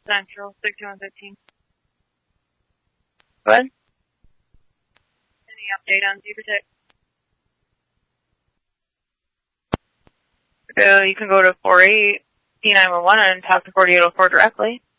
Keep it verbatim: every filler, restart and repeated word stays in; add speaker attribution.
Speaker 1: Central, sixty-one fifteen. Go ahead. Any update on Zebra Tech? So you can go to four eight P nine one one and talk to forty-eight oh four directly.